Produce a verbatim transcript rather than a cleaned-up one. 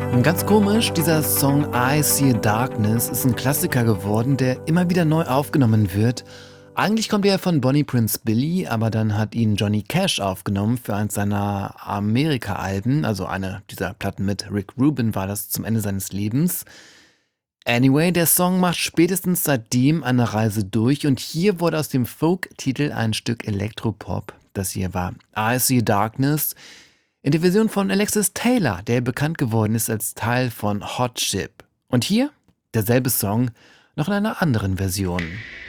Ganz komisch, dieser Song I See a Darkness ist ein Klassiker geworden, der immer wieder neu aufgenommen wird. Eigentlich kommt er ja von Bonnie Prince Billy, aber dann hat ihn Johnny Cash aufgenommen für eins seiner Amerika-Alben, also eine dieser Platten mit Rick Rubin war das zum Ende seines Lebens. Anyway, der Song macht spätestens seitdem eine Reise durch und hier wurde aus dem Folk-Titel ein Stück Elektropop. Das hier war I See Darkness in der Version von Alexis Taylor, der bekannt geworden ist als Teil von Hot Chip. Und hier derselbe Song, noch in einer anderen Version.